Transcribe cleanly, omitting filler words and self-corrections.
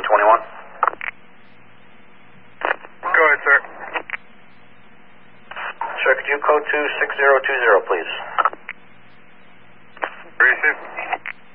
1521. Go ahead, sir. Sir, could you code to 6020, please? Receive.